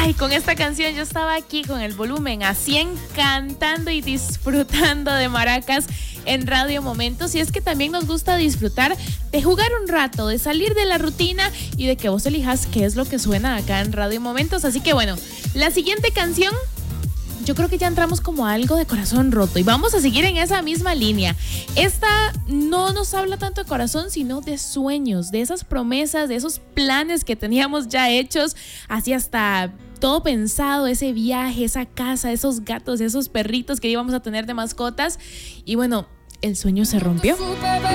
Ay, con esta canción yo estaba aquí con el volumen a 100 cantando y disfrutando de maracas en Radio Momentos. Y es que también nos gusta disfrutar de jugar un rato, de salir de la rutina y de que vos elijas qué es lo que suena acá en Radio Momentos. Así que bueno, la siguiente canción, yo creo que ya entramos como a algo de corazón roto y vamos a seguir en esa misma línea. Esta no nos habla tanto de corazón, sino de sueños, de esas promesas, de esos planes que teníamos ya hechos, así hasta todo pensado, ese viaje, esa casa, esos gatos, esos perritos que íbamos a tener de mascotas. Y bueno, el sueño se rompió.